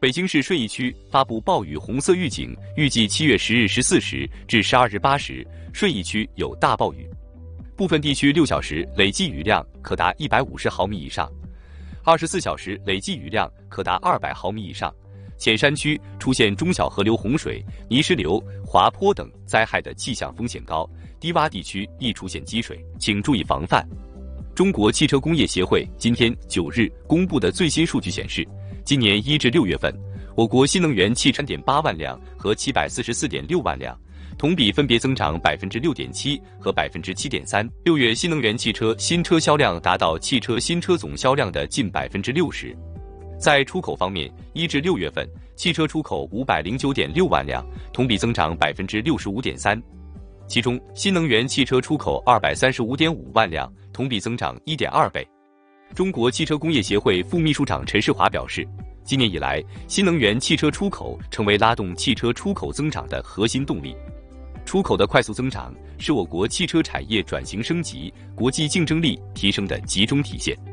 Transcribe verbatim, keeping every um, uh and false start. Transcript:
北京市顺义区发布暴雨红色预警，预计七月十日十四时至十二日八时，顺义区有大暴雨，部分地区六小时累计雨量可达一百五十毫米以上，二十四小时累计雨量可达二百毫米以上。浅山区出现中小河流洪水、泥石流、滑坡等灾害的气象风险高，低洼地区易出现积水，请注意防范。中国汽车工业协会今天九日公布的最新数据显示，今年一至六月份，我国新能源汽车点八万辆和七百四十四点六万辆，同比分别增长百分之六点七和百分之七点三。六月新能源汽车新车销量达到汽车新车总销量的近百分之六十。在出口方面，一至六月份，汽车出口五百零九点六万辆，同比增长百分之六十五点三。其中，新能源汽车出口二百三十五点五万辆，同比增长一点二倍。中国汽车工业协会副秘书长陈世华表示，今年以来，新能源汽车出口成为拉动汽车出口增长的核心动力。出口的快速增长是我国汽车产业转型升级、国际竞争力提升的集中体现。